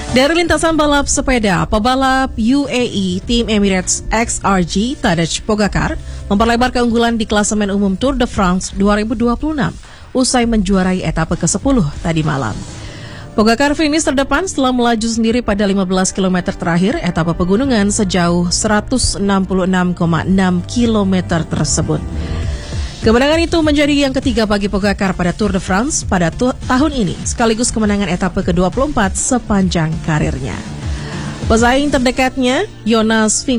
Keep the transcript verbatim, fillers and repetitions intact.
Dari lintasan balap sepeda, pebalap U A E tim Emirates X R G Tadej Pogacar memperlebar keunggulan di klasemen umum Tour de France dua ribu dua puluh enam usai menjuarai etapa kesepuluh tadi malam. Pogacar finish terdepan setelah melaju sendiri pada lima belas kilometer terakhir etapa pegunungan sejauh seratus enam puluh enam koma enam kilometer tersebut. Kemenangan itu menjadi yang ketiga bagi Pogacar pada Tour de France pada tu- tahun ini, sekaligus kemenangan etapa ke dua puluh empat sepanjang karirnya. Pesaing terdekatnya, Jonas Vingegaard